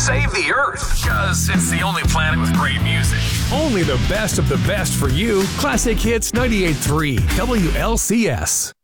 Save the Earth, because it's the only planet with great music. Only the best of the best for you. Classic Hits 98.3 WLCS.